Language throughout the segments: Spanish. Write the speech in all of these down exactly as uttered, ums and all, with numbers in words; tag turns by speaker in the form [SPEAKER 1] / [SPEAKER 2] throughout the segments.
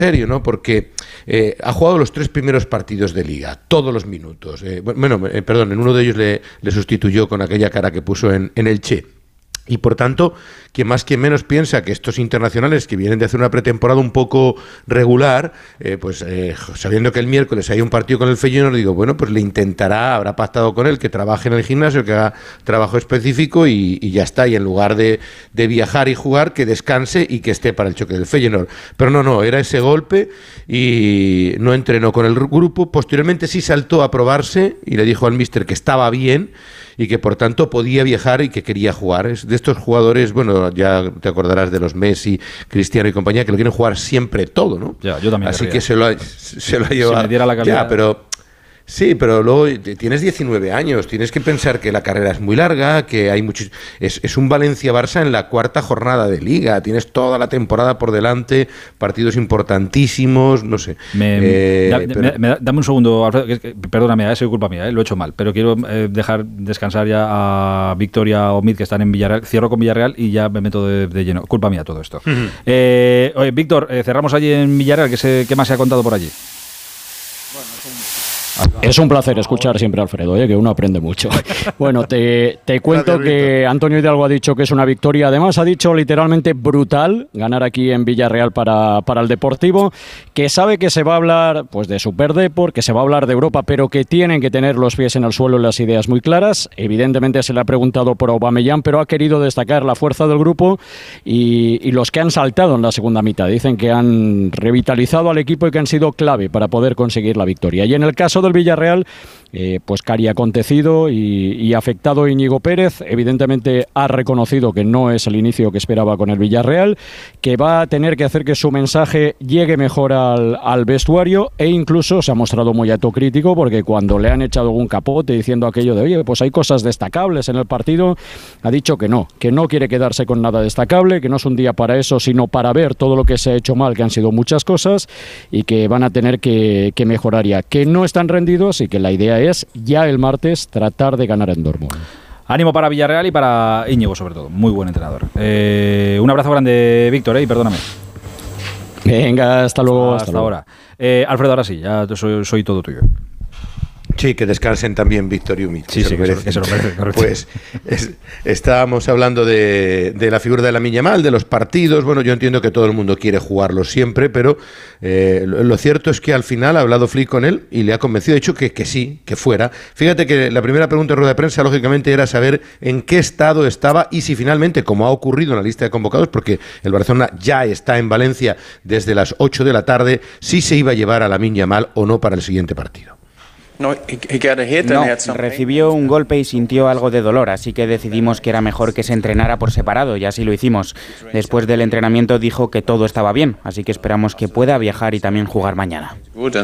[SPEAKER 1] serio, ¿no? Porque eh, ha jugado los tres primeros partidos de Liga, todos los minutos. Eh, bueno, eh, perdón, en uno de ellos le, le sustituyó con aquella cara que puso en, en el Che. Y por tanto, quien más quien menos piensa que estos internacionales que vienen de hacer una pretemporada un poco regular, eh, pues eh, sabiendo que el miércoles hay un partido con el Feyenoord, digo, bueno, pues le intentará, habrá pactado con él que trabaje en el gimnasio, que haga trabajo específico y, y ya está. Y en lugar de, de viajar y jugar, que descanse y que esté para el choque del Feyenoord. Pero no, no, era ese golpe y no entrenó con el grupo. Posteriormente sí saltó a probarse y le dijo al míster que estaba bien y que por tanto podía viajar y que quería jugar. Es de estos jugadores, bueno, ya te acordarás de los Messi, Cristiano y compañía, que lo quieren jugar siempre todo, ¿no?
[SPEAKER 2] Ya, yo también.
[SPEAKER 1] Así que se lo ha, se lo ha llevado.
[SPEAKER 2] Si me diera la calidad.
[SPEAKER 1] Ya, pero sí, pero luego tienes diecinueve años, tienes que pensar que la carrera es muy larga, que hay muchos. Es, es un Valencia-Barça en la cuarta jornada de Liga, tienes toda la temporada por delante, partidos importantísimos, no sé.
[SPEAKER 2] Me,
[SPEAKER 1] eh,
[SPEAKER 2] da,
[SPEAKER 1] pero...
[SPEAKER 2] me, me, dame un segundo, Alfredo, que, que, perdóname, es culpa mía, eh, lo he hecho mal, pero quiero eh, dejar descansar ya a Victoria o Mid, que están en Villarreal. Cierro con Villarreal y ya me meto de, de lleno. Culpa mía todo esto. Uh-huh. eh, oye, Víctor, eh, cerramos allí en Villarreal, ¿qué, se, ¿qué más se ha contado por allí?
[SPEAKER 3] Bueno, es un... Es un placer escuchar siempre a Alfredo, ¿eh? Que uno aprende mucho. Bueno, te, te cuento que Antonio Hidalgo ha dicho que es una victoria, además ha dicho literalmente brutal ganar aquí en Villarreal para, para el Deportivo, que sabe que se va a hablar pues de Superdeport, que se va a hablar de Europa, pero que tienen que tener los pies en el suelo y las ideas muy claras. Evidentemente se le ha preguntado por Aubameyang, pero ha querido destacar la fuerza del grupo y, y los que han saltado en la segunda mitad. Dicen que han revitalizado al equipo y que han sido clave para poder conseguir la victoria. Y en el caso del Villarreal, eh, pues cari acontecido y, y afectado Íñigo Pérez, evidentemente ha reconocido que no es el inicio que esperaba con el Villarreal, que va a tener que hacer que su mensaje llegue mejor al, al vestuario, e incluso se ha mostrado muy autocrítico porque cuando le han echado algún capote diciendo aquello de oye, pues hay cosas destacables en el partido, ha dicho que no, que no quiere quedarse con nada destacable, que no es un día para eso, sino para ver todo lo que se ha hecho mal, que han sido muchas cosas, y que van a tener que, que mejorar ya, que no están rendidos y que la idea es ya el martes tratar de ganar en Dortmund.
[SPEAKER 2] Ánimo para Villarreal y para Íñigo sobre todo, muy buen entrenador. Eh, un abrazo grande, Víctor, eh, y perdóname.
[SPEAKER 3] Venga, hasta luego.
[SPEAKER 2] Hasta, hasta ahora. Eh, Alfredo, ahora sí, ya soy, soy todo tuyo.
[SPEAKER 1] Sí, que descansen también Víctor y Umi.
[SPEAKER 2] Sí, sí, que se, que se lo merece, correcto.
[SPEAKER 1] Pues es, estábamos hablando de, de la figura de Lamine Yamal, de los partidos. Bueno, yo entiendo que todo el mundo quiere jugarlo siempre, pero eh, lo, lo cierto es que al final ha hablado Flick con él y le ha convencido, ha dicho que, que sí, que fuera. Fíjate que la primera pregunta en rueda de prensa, lógicamente, era saber en qué estado estaba y si finalmente, como ha ocurrido en la lista de convocados, porque el Barcelona ya está en Valencia desde las ocho de la tarde, si se iba a llevar a Lamine Yamal o no para el siguiente partido.
[SPEAKER 4] No, recibió un golpe y sintió algo de dolor, así que decidimos que era mejor que se entrenara por separado, y así lo hicimos. Después del entrenamiento dijo que todo estaba bien, así que esperamos que pueda viajar y también jugar mañana.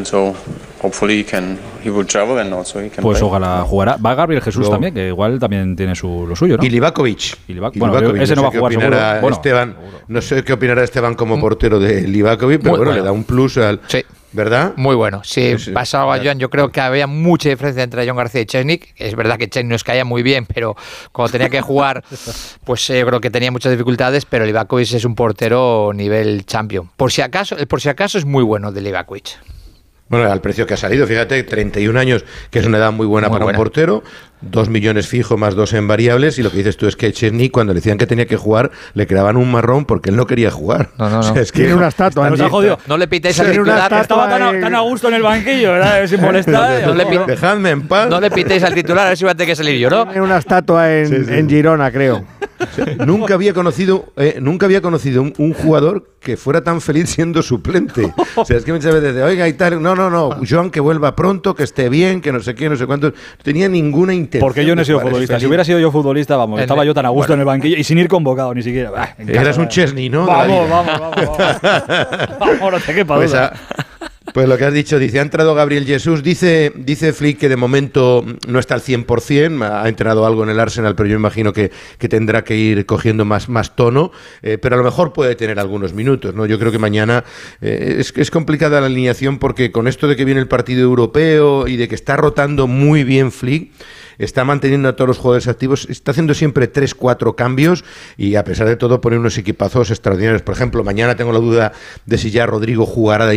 [SPEAKER 2] Pues ojalá jugará. Va Gabriel Jesús Luego, también, que igual también tiene su, lo suyo, ¿no?
[SPEAKER 1] Y Livakovic.
[SPEAKER 2] Y Livac bueno, Livakovic. Ese no, no va a jugar seguro. Bueno,
[SPEAKER 1] Esteban, seguro. No sé qué opinará Esteban como portero de Livakovic, pero bueno, bueno, le da un plus al...
[SPEAKER 5] Sí.
[SPEAKER 1] ¿Verdad?
[SPEAKER 5] Muy bueno. Sí, sí, sí. Pasado a Joan, yo creo que había mucha diferencia entre Joan García y Chesnik. Es verdad que Chesnik nos caía muy bien, pero cuando tenía que jugar, pues eh, creo que tenía muchas dificultades, pero Livakovic es un portero nivel champion. Por si acaso, el por si acaso es muy bueno de Livakovic.
[SPEAKER 1] Bueno, al precio que ha salido, fíjate, treinta y un años, que es una edad muy buena muy para buena. un portero, dos millones fijo más dos en variables, y lo que dices tú es que Chesney, cuando le decían que tenía que jugar, le creaban un marrón porque él no quería jugar.
[SPEAKER 5] No, no, no.
[SPEAKER 1] O sea, es que
[SPEAKER 6] tiene una estatua.
[SPEAKER 2] Nos ha jodido.
[SPEAKER 5] No le pitéis al titular.
[SPEAKER 2] Estaba tan a, tan a gusto en el banquillo, ¿verdad? Sin molestar.
[SPEAKER 5] No, no, no,
[SPEAKER 1] dejadme en paz.
[SPEAKER 5] No le pitéis al titular, a ver si va a tener que salir yo, ¿no?
[SPEAKER 6] Tiene una estatua en, sí, sí. en Girona, creo.
[SPEAKER 1] O sea, nunca había conocido eh, nunca había conocido un, un jugador que fuera tan feliz siendo suplente. O sea, es que muchas veces de, oiga y tal, no, no, no, Joan que vuelva pronto, que esté bien, que no sé qué, no sé cuánto. No tenía ninguna intención.
[SPEAKER 2] Porque yo no he sido futbolista. Feliz. Si hubiera sido yo futbolista, vamos, estaba yo tan a gusto bueno. en el banquillo y sin ir convocado ni siquiera. Bah,
[SPEAKER 1] Eras un Chesney, ¿no?
[SPEAKER 2] Vamos, vamos, vamos, vamos. Vamos, no te quepa
[SPEAKER 1] pues
[SPEAKER 2] duda.
[SPEAKER 1] A, Pues lo que has dicho, dice, ha entrado Gabriel Jesús, dice, dice Flick que de momento no está al cien por ciento, ha entrenado algo en el Arsenal, pero yo imagino que, que tendrá que ir cogiendo más, más tono, eh, pero a lo mejor puede tener algunos minutos, ¿no? Yo creo que mañana eh, es, es complicada la alineación porque con esto de que viene el partido europeo y de que está rotando muy bien Flick, está manteniendo a todos los jugadores activos, está haciendo siempre tres, cuatro cambios y a pesar de todo pone unos equipazos extraordinarios. Por ejemplo, mañana tengo la duda de si ya Rodrigo jugará de